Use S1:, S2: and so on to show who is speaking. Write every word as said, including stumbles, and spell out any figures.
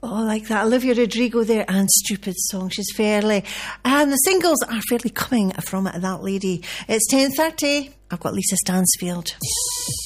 S1: Oh, like that. Olivia Rodrigo there, and Stupid Song. She's fairly... And the singles are fairly coming from that lady. It's ten thirty. I've got Lisa Stansfield.